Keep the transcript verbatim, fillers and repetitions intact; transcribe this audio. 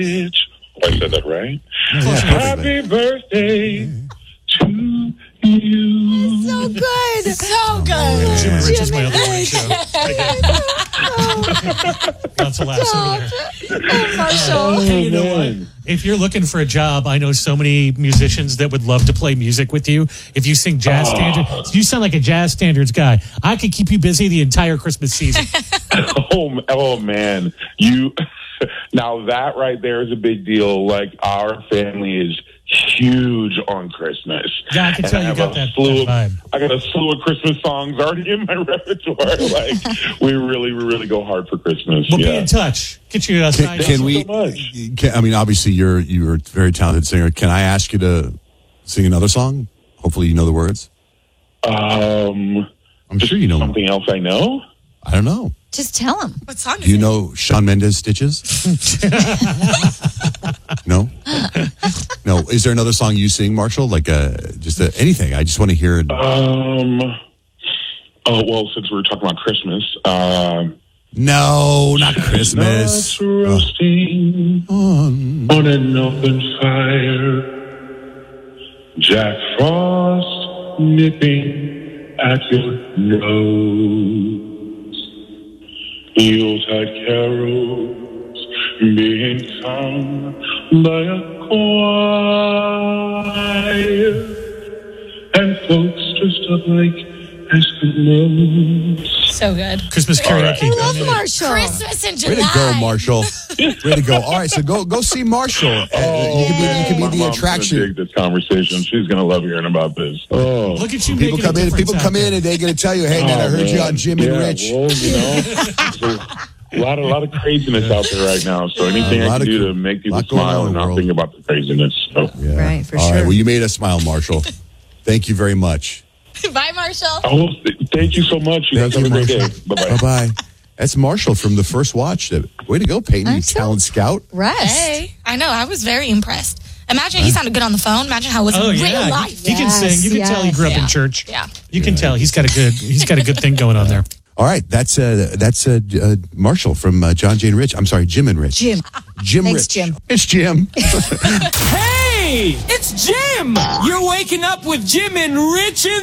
Bitch. Oh, I said that right. Yeah, Happy birthday to you. So good. So good. Jim and Rich is my Jim other and morning show. Lots of laughs over there. Oh, Marshall. Hey, you know what? man. If you're looking for a job, I know so many musicians that would love to play music with you. If you sing jazz Oh. standards, you sound like a jazz standards guy. I could keep you busy the entire Christmas season. Oh, oh man, you now that right there is a big deal. Like our family is huge on Christmas. Yeah, I can And tell you have got a that, slew that of- vibe. I got a slew of Christmas songs already in my repertoire. Like we really, we really go hard for Christmas. We'll be yeah. in touch. Get you a Can, side can you we? so much. Can, I mean, obviously, you're you're a very talented singer. Can I ask you to sing another song? Hopefully, you know the words. Um, I'm sure you know. something else I know. I don't know. Just tell him. What song is Do you it? know Shawn Mendes Stitches? No, no. Is there another song you sing, Marshall? Like uh, just uh, anything? I just want to hear it. Um. Oh well, since we were talking about Christmas, um, No, not Christmas. nuts roasting On. on an open fire, Jack Frost nipping at your nose, Yuletide carols being sung by a choir, and folks dressed up like Eskimos. So good. Christmas karaoke. I love Marshall. Christmas in July. Way to go, Marshall. Way to go. All right, so go go see Marshall. Uh, you can be you can My be the mom's attraction. gonna dig this conversation. She's gonna love hearing about this. Oh, Look at you People making come a in. difference People out come there. in and they're going to tell you, "Hey, man, I Oh, heard you man. on Jim yeah, and Rich." Well, you know, there's a lot, a lot of craziness out there right now. So anything A I lot can of do cra- to make people lot going on smile in and the not world. think about the craziness. So. Yeah. Right, for All sure. right. Well, you made us smile, Marshall. Thank you very much. Bye, Marshall. Oh, thank you so much. You Thank guys have you, a great day. Marshall. Bye bye. Bye bye. That's Marshall from the First Watch. Way to go, Peyton, you Marshall? talent scout. Rest. Hey, I know. I was very impressed. Imagine he sounded good on the phone. Imagine how it was Oh in yeah, real he, life. he can Yes, sing. You can tell he grew up yes. in church. Yeah. You can tell he's got a good he's got a good thing going on there. All right, that's uh, that's uh, uh, Marshall from uh, John, Jane, Rich. I'm sorry, Jim and Rich. Jim. Jim Thanks, Rich. Jim. It's Jim. Hey, it's Jim. You're waking up with Jim and Rich in